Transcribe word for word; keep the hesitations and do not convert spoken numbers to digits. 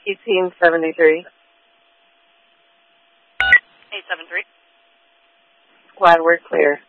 eighteen seventy-three. eight seven three. Squad, we're clear.